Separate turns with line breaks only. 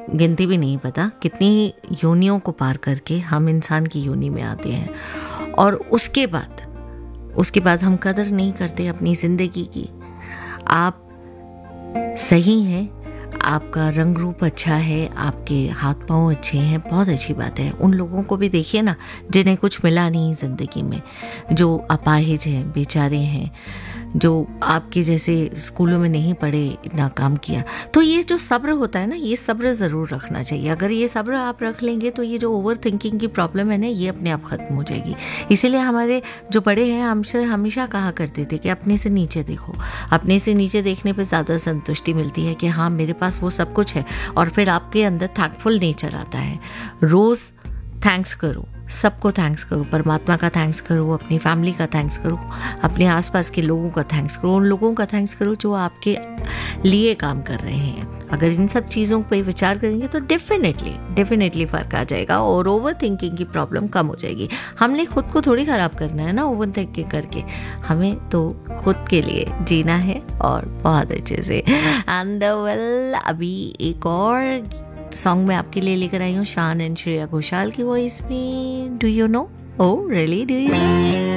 गिनती भी नहीं पता कितनी योनियों को पार करके हम इंसान की योनि में आते हैं, और उसके बाद हम कदर नहीं करते अपनी ज़िंदगी की। आप सही हैं, आपका रंग रूप अच्छा है, आपके हाथ पांव अच्छे हैं, बहुत अच्छी बात है। उन लोगों को भी देखिए ना जिन्हें कुछ मिला नहीं ज़िंदगी में, जो अपाहिज हैं, बेचारे हैं, जो आपके जैसे स्कूलों में नहीं पढ़े, इतना काम किया। तो ये जो सब्र होता है ना, ये सब्र ज़रूर रखना चाहिए। अगर ये सब्र आप रख लेंगे तो ये जो ओवर थिंकिंग की प्रॉब्लम है ना, ये अपने आप ख़त्म हो जाएगी। इसीलिए हमारे जो बड़े हैं हमसे हमेशा कहा करते थे कि अपने से नीचे देखो। अपने से नीचे देखने पे ज़्यादा संतुष्टि मिलती है कि हाँ मेरे पास वो सब कुछ है, और फिर आपके अंदर थैंकफुल नेचर आता है। रोज़ थैंक्स करो, सबको थैंक्स करो, परमात्मा का थैंक्स करो, अपनी फैमिली का थैंक्स करो, अपने आसपास के लोगों का थैंक्स करो, उन लोगों का थैंक्स करो जो आपके लिए काम कर रहे हैं। अगर इन सब चीज़ों पे विचार करेंगे तो डेफिनेटली फ़र्क आ जाएगा और ओवर थिंकिंग की प्रॉब्लम कम हो जाएगी। हमने खुद को थोड़ी ख़राब करना है ना ओवर थिंकिंग करके, हमें तो खुद के लिए जीना है और बहुत अच्छे से। एंड वेल, अभी एक और सॉन्ग मैं आपके लिए लेकर आई हूँ, शान एंड श्रेया घोषाल की वॉइस में, do you know, oh really do you know.